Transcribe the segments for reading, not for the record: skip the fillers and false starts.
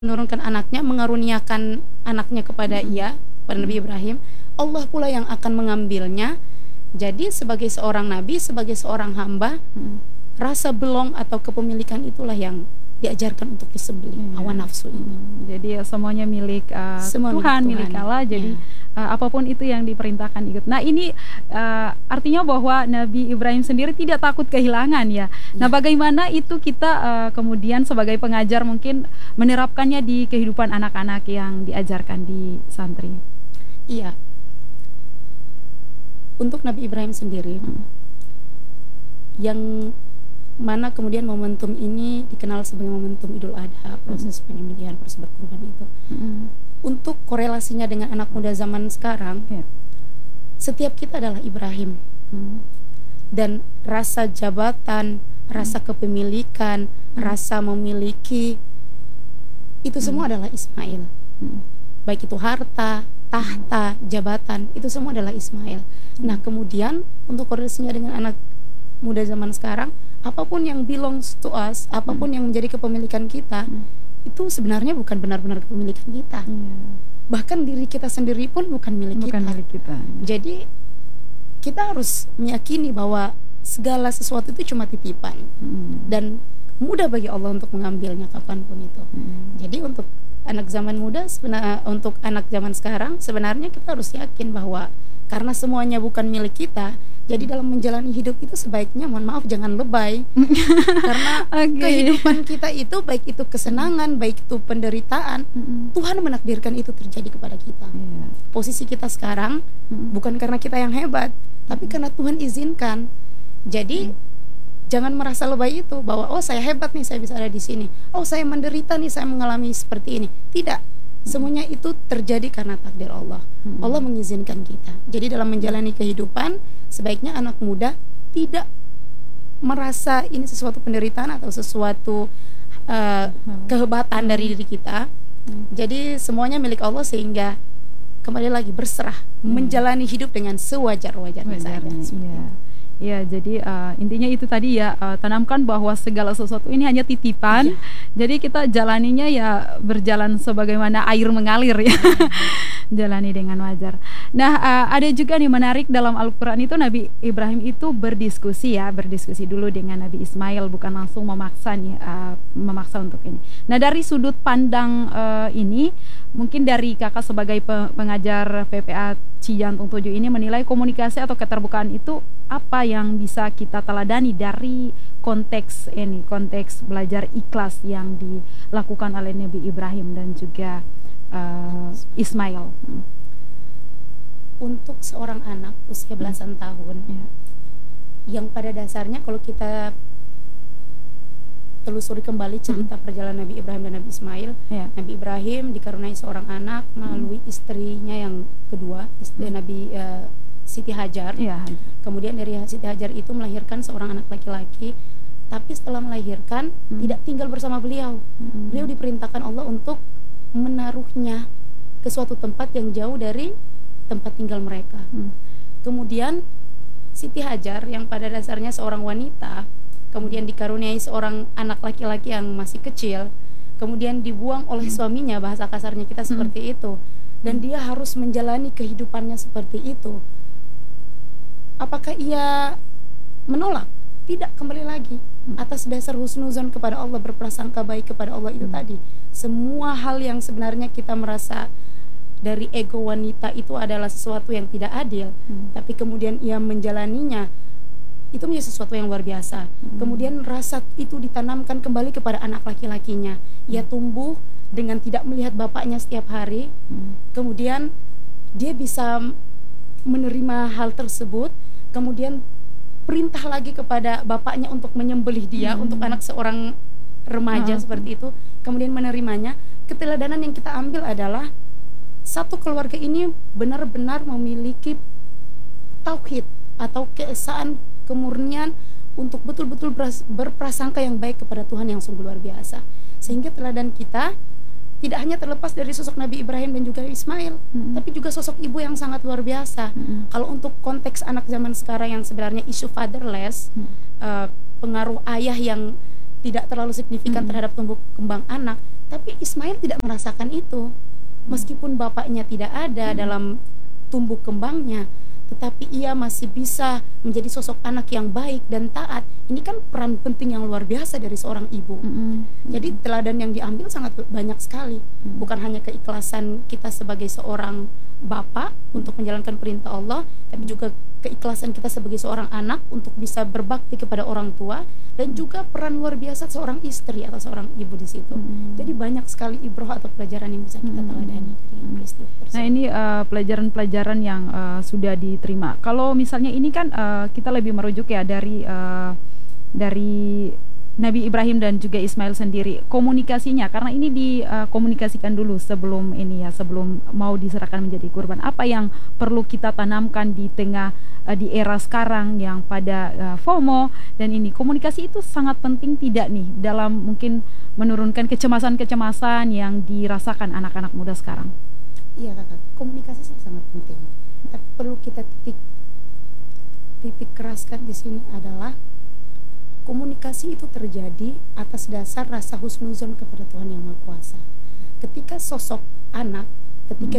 menurunkan anaknya, mengaruniakan anaknya kepada kepada Nabi Ibrahim, Allah pula yang akan mengambilnya. Jadi sebagai seorang nabi, sebagai seorang hamba, rasa belong atau kepemilikan itulah yang diajarkan untuk disembelih, hawa nafsu ini. Jadi semuanya milik Tuhan, milik Allah. Jadi apapun itu yang diperintahkan ikut. Nah ini artinya bahwa Nabi Ibrahim sendiri tidak takut kehilangan ya. Nah bagaimana itu kita kemudian sebagai pengajar mungkin menerapkannya di kehidupan anak-anak yang diajarkan di santri? Iya. Untuk Nabi Ibrahim sendiri, yang mana kemudian momentum ini dikenal sebagai momentum Idul Adha, proses penyembelihan, proses berkurban itu. Untuk korelasinya dengan anak muda zaman sekarang, setiap kita adalah Ibrahim. Dan rasa jabatan, rasa kepemilikan, rasa memiliki, itu semua adalah Ismail. Baik itu harta, tahta, jabatan, itu semua adalah Ismail. Nah kemudian untuk korelasinya dengan anak muda zaman sekarang, apapun yang belongs to us, apapun yang menjadi kepemilikan kita, itu sebenarnya bukan benar-benar kepemilikan kita. Bahkan diri kita sendiri pun bukan milik kita. Jadi kita harus meyakini bahwa segala sesuatu itu cuma titipan, dan mudah bagi Allah untuk mengambilnya kapanpun itu. Jadi untuk anak zaman muda, untuk anak zaman sekarang, sebenarnya kita harus yakin bahwa karena semuanya bukan milik kita, jadi dalam menjalani hidup itu sebaiknya, mohon maaf, jangan lebay. Karena kehidupan kita itu, baik itu kesenangan, baik itu penderitaan, Tuhan menakdirkan itu terjadi kepada kita. Posisi kita sekarang bukan karena kita yang hebat, tapi karena Tuhan izinkan. Jadi jangan merasa lebay itu, bahwa oh saya hebat nih, saya bisa ada di sini. Oh saya menderita nih, saya mengalami seperti ini. Tidak. Semuanya itu terjadi karena takdir Allah. Allah mengizinkan kita. Jadi dalam menjalani kehidupan, sebaiknya anak muda tidak merasa ini sesuatu penderitaan atau sesuatu kehebatan dari diri kita. Jadi semuanya milik Allah, sehingga kembali lagi berserah, menjalani hidup dengan sewajar-wajarnya saja. Ya, jadi intinya itu tadi ya, tanamkan bahwa segala sesuatu ini hanya titipan. Jadi kita jalaninya ya berjalan sebagaimana air mengalir ya. Jalani dengan wajar. Nah, ada juga nih menarik dalam Al-Quran itu, Nabi Ibrahim itu berdiskusi dulu dengan Nabi Ismail, bukan langsung memaksa nih, memaksa untuk ini. Nah, dari sudut pandang ini, mungkin dari kakak sebagai pengajar PPA Cijantung 7 ini menilai komunikasi atau keterbukaan itu apa yang bisa kita teladani dari konteks ini, konteks belajar ikhlas yang dilakukan oleh Nabi Ibrahim dan juga Ismail. Untuk seorang anak usia belasan tahun, yang pada dasarnya kalau kita telusuri kembali cerita perjalanan Nabi Ibrahim dan Nabi Ismail, Nabi Ibrahim dikaruniai seorang anak melalui istrinya yang kedua, istri Nabi Siti Hajar. Kemudian dari Siti Hajar itu melahirkan seorang anak laki-laki. Tapi setelah melahirkan tidak tinggal bersama beliau. Beliau diperintahkan Allah untuk menaruhnya ke suatu tempat yang jauh dari tempat tinggal mereka. Kemudian Siti Hajar yang pada dasarnya seorang wanita, kemudian dikaruniai seorang anak laki-laki yang masih kecil, kemudian dibuang oleh suaminya, bahasa kasarnya kita seperti itu, dan dia harus menjalani kehidupannya seperti itu. Apakah ia menolak? Tidak, kembali lagi atas dasar husnuzon kepada Allah, berprasangka baik kepada Allah itu tadi. Semua hal yang sebenarnya kita merasa dari ego wanita itu adalah sesuatu yang tidak adil, tapi kemudian ia menjalaninya, itu menjadi sesuatu yang luar biasa. Kemudian rasa itu ditanamkan kembali kepada anak laki-lakinya. Ia tumbuh dengan tidak melihat bapaknya setiap hari. Kemudian dia bisa menerima hal tersebut. Kemudian perintah lagi kepada bapaknya untuk menyembelih dia, untuk anak seorang remaja seperti itu. Kemudian menerimanya. Keteladanan yang kita ambil adalah satu keluarga ini benar-benar memiliki tauhid atau keesaan, kemurnian untuk betul-betul berprasangka yang baik kepada Tuhan yang sungguh luar biasa. Sehingga teladan kita tidak hanya terlepas dari sosok Nabi Ibrahim dan juga Ismail, tapi juga sosok ibu yang sangat luar biasa. Kalau untuk konteks anak zaman sekarang yang sebenarnya isu fatherless, pengaruh ayah yang tidak terlalu signifikan terhadap tumbuh kembang anak, tapi Ismail tidak merasakan itu. Meskipun bapaknya tidak ada dalam tumbuh kembangnya, tetapi ia masih bisa menjadi sosok anak yang baik dan taat. Ini kan peran penting yang luar biasa dari seorang ibu. Jadi teladan yang diambil sangat banyak sekali. Bukan hanya keikhlasan kita sebagai seorang bapak untuk menjalankan perintah Allah, tapi juga keikhlasan kita sebagai seorang anak untuk bisa berbakti kepada orang tua, dan juga peran luar biasa seorang istri atau seorang ibu di situ. Jadi banyak sekali ibroh atau pelajaran yang bisa kita teladani dari peristiwa tersebut. Nah, ini pelajaran-pelajaran yang sudah diterima. Kalau misalnya ini kan kita lebih merujuk ya dari Nabi Ibrahim dan juga Ismail sendiri, komunikasinya, karena ini dikomunikasikan dulu sebelum ini ya, sebelum mau diserahkan menjadi kurban. Apa yang perlu kita tanamkan di tengah di era sekarang yang pada FOMO, dan ini komunikasi itu sangat penting tidak nih dalam mungkin menurunkan kecemasan-kecemasan yang dirasakan anak-anak muda sekarang? Iya kakak, komunikasi sih sangat penting. Tapi perlu kita titik keraskan di sini adalah komunikasi itu terjadi atas dasar rasa husnuzon kepada Tuhan Yang Maha Kuasa. Ketika sosok anak, ketika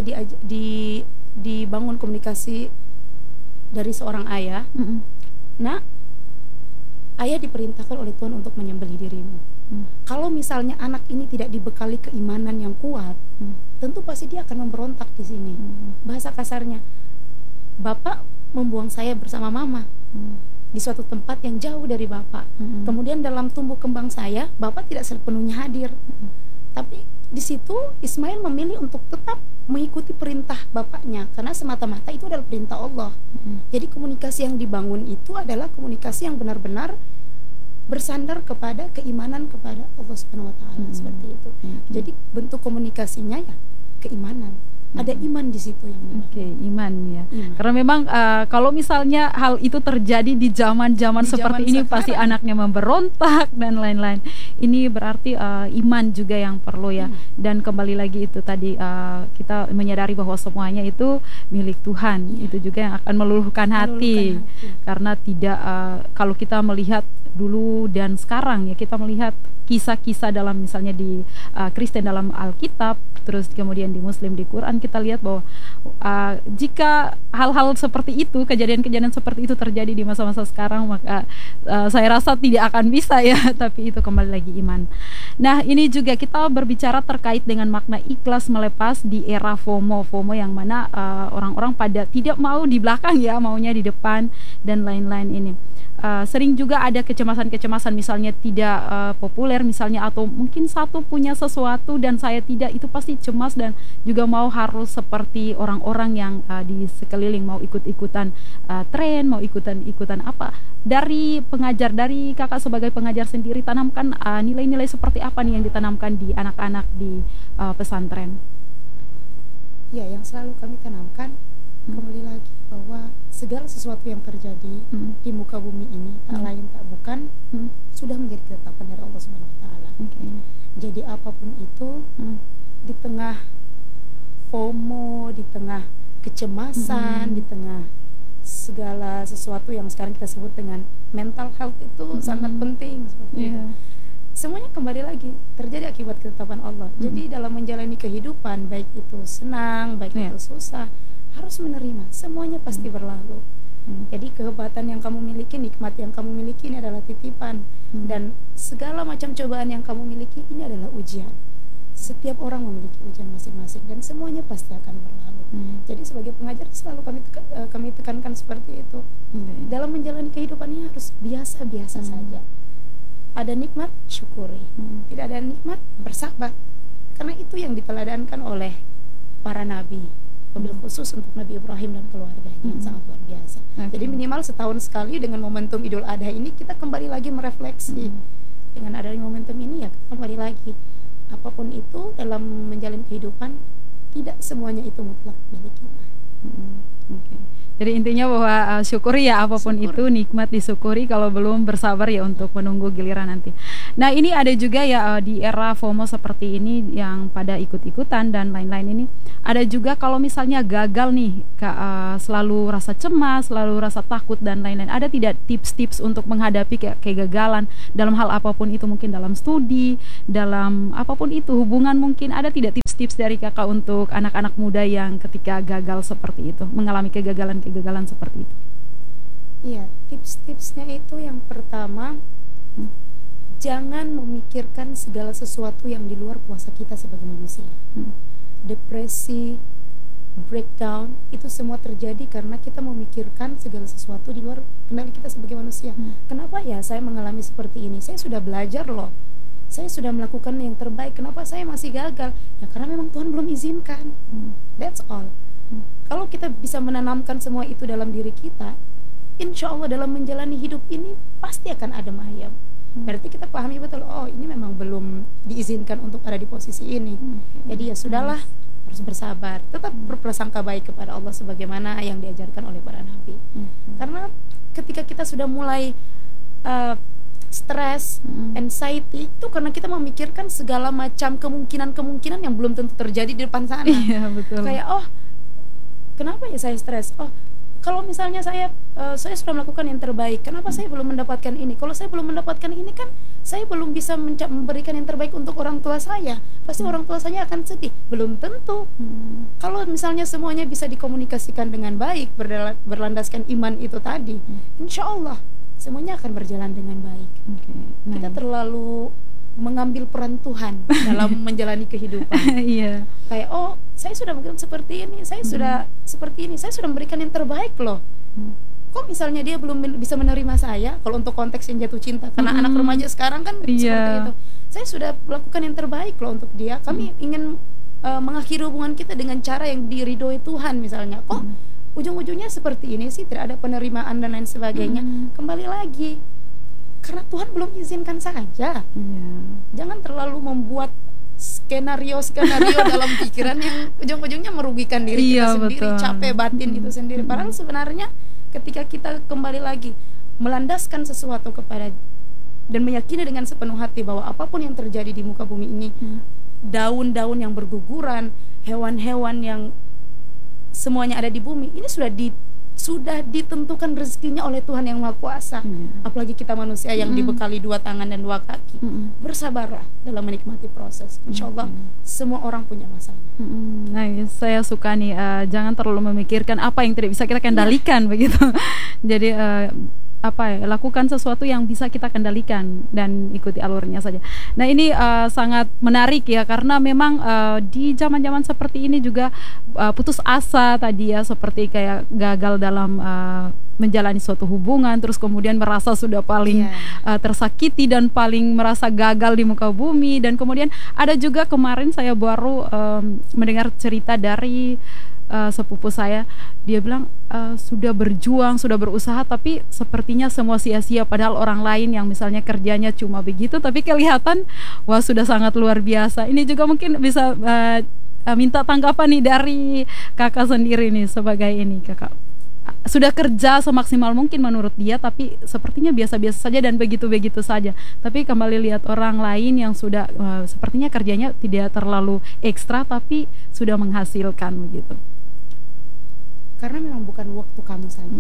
dibangun komunikasi dari seorang ayah, nah, ayah diperintahkan oleh Tuhan untuk menyembelih dirimu. Kalau misalnya anak ini tidak dibekali keimanan yang kuat, tentu pasti dia akan memberontak di sini. Bahasa kasarnya, bapak membuang saya bersama mama di suatu tempat yang jauh dari bapak. Kemudian dalam tumbuh kembang saya, bapak tidak sepenuhnya hadir. Tapi di situ Ismail memilih untuk tetap mengikuti perintah bapaknya, karena semata-mata itu adalah perintah Allah. Jadi komunikasi yang dibangun itu adalah komunikasi yang benar-benar bersandar kepada keimanan kepada Allah Subhanahu wa taala, seperti itu. Jadi bentuk komunikasinya ya keimanan. Ada iman di situ yang iman ya. Karena memang kalau misalnya hal itu terjadi di zaman-zaman seperti ini, pasti anaknya memberontak dan lain-lain. Ini berarti iman juga yang perlu ya. Dan kembali lagi itu tadi kita menyadari bahwa semuanya itu milik Tuhan. Itu juga yang akan meluluhkan hati. Karena tidak kalau kita melihat dulu dan sekarang ya, kita melihat kisah-kisah dalam misalnya di Kristen dalam Alkitab, terus kemudian di Muslim di Quran, kita lihat bahwa jika hal-hal seperti itu, kejadian-kejadian seperti itu terjadi di masa-masa sekarang, maka saya rasa tidak akan bisa ya. Tapi itu kembali lagi iman. Nah, ini juga kita berbicara terkait dengan makna ikhlas melepas di era FOMO yang mana orang-orang pada tidak mau di belakang ya, maunya di depan dan lain-lain ini. Sering juga ada kecemasan-kecemasan, misalnya tidak populer misalnya, atau mungkin satu punya sesuatu dan saya tidak, itu pasti cemas dan juga mau harus seperti orang-orang yang di sekeliling, mau ikut-ikutan tren, mau ikutan apa. Dari pengajar, dari kakak sebagai pengajar sendiri, tanamkan nilai-nilai seperti apa nih yang ditanamkan di anak-anak di pesantren? Ya, yang selalu kami tanamkan kembali lagi bahwa segala sesuatu yang terjadi di muka bumi ini tak lain tak bukan sudah menjadi ketetapan dari Allah Subhanahu wa taala. Jadi apapun itu, di tengah FOMO, di tengah kecemasan, di tengah segala sesuatu yang sekarang kita sebut dengan mental health itu sangat penting seperti itu. Semuanya kembali lagi terjadi akibat ketetapan Allah. Jadi dalam menjalani kehidupan, baik itu senang, baik itu susah, harus menerima, semuanya pasti berlalu. Jadi kehebatan yang kamu miliki, nikmat yang kamu miliki ini adalah titipan, dan segala macam cobaan yang kamu miliki ini adalah ujian. Setiap orang memiliki ujian masing-masing dan semuanya pasti akan berlalu. Jadi sebagai pengajar selalu kami tekankan seperti itu. Dalam menjalani kehidupan ini harus biasa-biasa saja. Ada nikmat, syukuri. Tidak ada nikmat, bersabar. Karena itu yang diteladankan oleh para nabi. Wabil khusus untuk Nabi Ibrahim dan keluarganya yang sangat luar biasa. Jadi minimal setahun sekali dengan momentum Idul Adha ini kita kembali lagi merefleksi. Dengan adanya momentum ini ya kembali lagi, apapun itu dalam menjalani kehidupan, tidak semuanya itu mutlak milik kita. Jadi intinya bahwa syukuri ya apapun itu, nikmat disyukuri, kalau belum bersabar ya untuk menunggu giliran nanti. Nah ini ada juga ya di era FOMO seperti ini yang pada ikut-ikutan dan lain-lain ini, ada juga kalau misalnya gagal nih selalu rasa cemas, selalu rasa takut dan lain-lain. Ada tidak tips-tips untuk menghadapi kegagalan dalam hal apapun itu, mungkin dalam studi, dalam apapun itu, hubungan mungkin, ada tidak tips-tips dari kakak untuk anak-anak muda yang ketika gagal seperti itu, mengalami kegagalan seperti itu? Iya, tips-tipsnya itu yang pertama, jangan memikirkan segala sesuatu yang di luar kuasa kita sebagai manusia. Depresi, breakdown, itu semua terjadi karena kita memikirkan segala sesuatu di luar kendali kita sebagai manusia. Kenapa ya saya mengalami seperti ini? Saya sudah belajar loh, saya sudah melakukan yang terbaik, kenapa saya masih gagal? Ya karena memang Tuhan belum izinkan. That's all. Kalau kita bisa menanamkan semua itu dalam diri kita, insya Allah dalam menjalani hidup ini pasti akan ada ayam. Berarti kita pahami betul, oh ini memang belum diizinkan untuk ada di posisi ini. Jadi ya sudahlah, harus bersabar, tetap berprasangka baik kepada Allah sebagaimana yang diajarkan oleh para nabi. Karena ketika kita sudah mulai stres, anxiety, itu karena kita memikirkan segala macam kemungkinan-kemungkinan yang belum tentu terjadi di depan sana. Iya, betul. Kayak kenapa ya saya stres? Kalau misalnya saya sudah melakukan yang terbaik, kenapa saya belum mendapatkan ini? Kalau saya belum mendapatkan ini kan saya belum bisa memberikan yang terbaik untuk orang tua saya. Pasti orang tua saya akan sedih. Belum tentu. Kalau misalnya semuanya bisa dikomunikasikan dengan baik, berlandaskan iman itu tadi, insya Allah semuanya akan berjalan dengan baik. Kita terlalu mengambil peran Tuhan dalam menjalani kehidupan. Iya. Kayak saya sudah mungkin seperti ini, saya sudah seperti ini, saya sudah memberikan yang terbaik loh. Kok misalnya dia belum bisa menerima saya? Kalau untuk konteks yang jatuh cinta, karena anak remaja sekarang kan seperti itu. Saya sudah melakukan yang terbaik loh untuk dia. Kami ingin mengakhiri hubungan kita dengan cara yang diridhoi Tuhan misalnya. Kok ujung-ujungnya seperti ini sih, tidak ada penerimaan dan lain sebagainya. Kembali lagi, karena Tuhan belum izinkan saja. Jangan terlalu membuat skenario dalam pikiran yang ujung-ujungnya merugikan diri kita sendiri, capek batin itu sendiri. Padahal sebenarnya ketika kita kembali lagi melandaskan sesuatu kepada dan meyakini dengan sepenuh hati bahwa apapun yang terjadi di muka bumi ini, daun-daun yang berguguran, hewan-hewan yang semuanya ada di bumi ini sudah ditentukan rezekinya oleh Tuhan yang Maha Kuasa. Apalagi kita manusia yang dibekali 2 tangan dan 2 kaki. Bersabarlah dalam menikmati proses. Insya Allah semua orang punya masalah. Nah, saya suka nih, jangan terlalu memikirkan apa yang tidak bisa kita kendalikan begitu. Jadi lakukan sesuatu yang bisa kita kendalikan dan ikuti alurnya saja. Nah ini sangat menarik ya, karena memang di zaman-zaman seperti ini juga putus asa tadi ya, seperti kayak gagal dalam menjalani suatu hubungan, terus kemudian merasa sudah paling tersakiti dan paling merasa gagal di muka bumi. Dan kemudian ada juga kemarin saya baru mendengar cerita dari sepupu saya. Dia bilang sudah berjuang, sudah berusaha, tapi sepertinya semua sia-sia. Padahal orang lain yang misalnya kerjanya cuma begitu, tapi kelihatan wah sudah sangat luar biasa. Ini juga mungkin bisa minta tanggapan nih dari kakak sendiri nih, sebagai ini kakak sudah kerja semaksimal mungkin menurut dia, tapi sepertinya biasa-biasa saja dan begitu-begitu saja. Tapi kembali lihat orang lain yang sudah sepertinya kerjanya tidak terlalu ekstra, tapi sudah menghasilkan begitu. Karena memang bukan waktu kamu saja.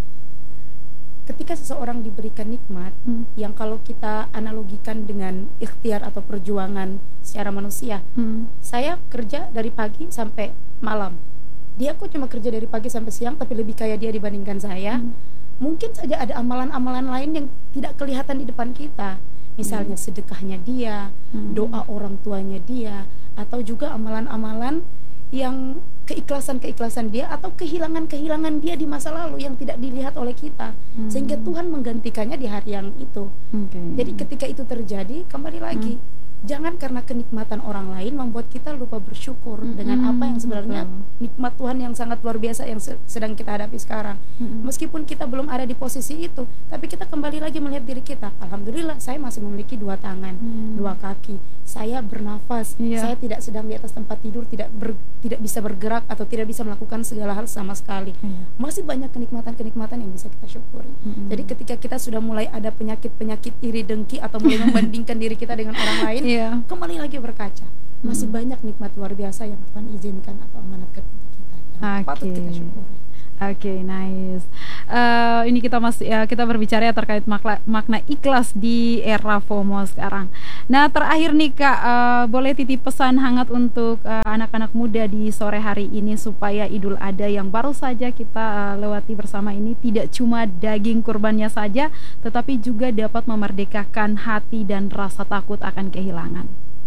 Ketika seseorang diberikan nikmat yang kalau kita analogikan dengan ikhtiar atau perjuangan secara manusia, saya kerja dari pagi sampai malam, dia kok cuma kerja dari pagi sampai siang tapi lebih kaya dia dibandingkan saya. Mungkin saja ada amalan-amalan lain yang tidak kelihatan di depan kita, misalnya sedekahnya dia, doa orang tuanya dia, atau juga amalan-amalan yang keikhlasan dia atau kehilangan dia di masa lalu yang tidak dilihat oleh kita, sehingga Tuhan menggantikannya di hari yang itu. Jadi ketika itu terjadi, kembali lagi, jangan karena kenikmatan orang lain membuat kita lupa bersyukur dengan apa yang sebenarnya nikmat Tuhan yang sangat luar biasa yang sedang kita hadapi sekarang. Meskipun kita belum ada di posisi itu, tapi kita kembali lagi melihat diri kita. Alhamdulillah, saya masih memiliki 2 tangan, 2 kaki. Saya bernafas. Saya tidak sedang di atas tempat tidur, tidak bisa bergerak atau tidak bisa melakukan segala hal sama sekali. Masih banyak kenikmatan-kenikmatan yang bisa kita syukuri. Jadi ketika kita sudah mulai ada penyakit-penyakit iri dengki atau mulai membandingkan diri kita dengan orang lain, kembali lagi berkaca. Masih banyak nikmat luar biasa yang Tuhan izinkan atau amanatkan untuk kita yang patut kita syukuri. Nice. Ini kita masih kita berbicara ya terkait makna ikhlas di era FOMO sekarang. Nah, terakhir nih Kak, boleh titip pesan hangat untuk anak-anak muda di sore hari ini supaya Idul Adha yang baru saja kita lewati bersama ini tidak cuma daging kurbannya saja, tetapi juga dapat memerdekakan hati dan rasa takut akan kehilangan.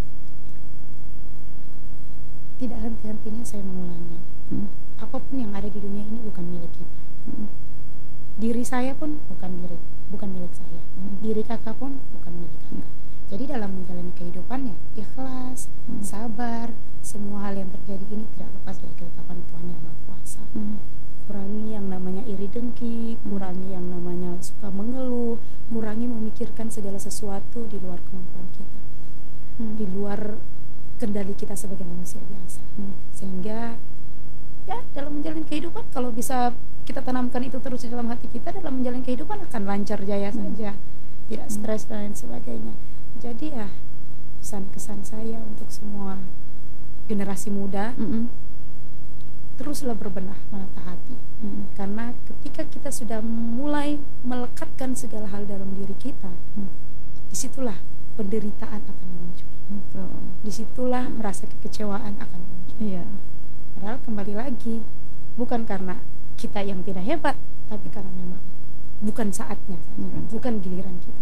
Tidak henti-hentinya saya mengulangi, apapun yang ada di dunia ini bukan milik kita. Diri saya pun bukan milik saya. Diri kakak pun bukan milik kakak. Jadi dalam menjalani kehidupannya, ikhlas, sabar, semua hal yang terjadi ini tidak lepas dari ketetapan Tuhan yang Maha Kuasa. Kurangi yang namanya iri dengki, kurangi yang namanya suka mengeluh, kurangi memikirkan segala sesuatu di luar kemampuan kita, di luar kendali kita sebagai manusia biasa. Sehingga ya dalam menjalani kehidupan, kalau bisa kita tanamkan itu terus di dalam hati kita, dalam menjalani kehidupan akan lancar jaya saja, tidak stres dan lain sebagainya. Jadi ya pesan-kesan saya untuk semua generasi muda, teruslah berbenah menata hati, karena ketika kita sudah mulai melekatkan segala hal dalam diri kita, disitulah penderitaan akan muncul. Disitulah merasa kekecewaan akan muncul. Padahal kembali lagi, bukan karena kita yang tidak hebat, tapi karena memang bukan saatnya, bukan giliran kita.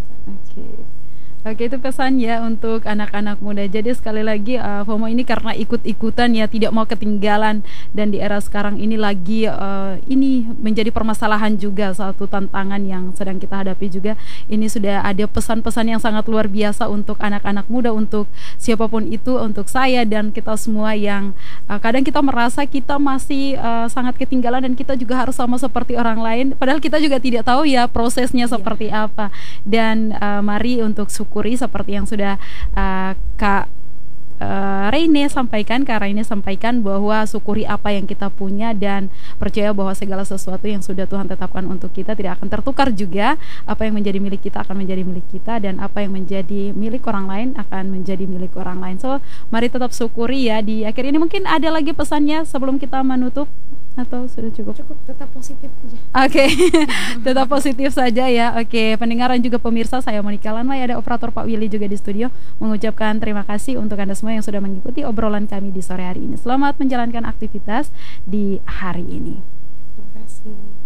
Oke, itu pesan ya untuk anak-anak muda. Jadi sekali lagi FOMO ini karena ikut-ikutan ya, tidak mau ketinggalan, dan di era sekarang ini lagi ini menjadi permasalahan juga, satu tantangan yang sedang kita hadapi juga. Ini sudah ada pesan-pesan yang sangat luar biasa untuk anak-anak muda, untuk siapapun itu, untuk saya dan kita semua yang kadang kita merasa kita masih sangat ketinggalan dan kita juga harus sama seperti orang lain, padahal kita juga tidak tahu ya prosesnya seperti apa. Dan mari untuk syukuri seperti yang sudah Kak Raine sampaikan bahwa syukuri apa yang kita punya dan percaya bahwa segala sesuatu yang sudah Tuhan tetapkan untuk kita tidak akan tertukar juga. Apa yang menjadi milik kita akan menjadi milik kita, dan apa yang menjadi milik orang lain akan menjadi milik orang lain. So, mari tetap syukuri ya. Di akhir ini mungkin ada lagi pesannya sebelum kita menutup, atau sudah cukup? Cukup, tetap positif aja. Oke. Tetap positif saja ya. Oke, pendengar dan juga pemirsa, saya Monica Lanmai, ada operator Pak Willy juga di studio, mengucapkan terima kasih untuk Anda semua yang sudah mengikuti obrolan kami di sore hari ini. Selamat menjalankan aktivitas di hari ini. Terima kasih.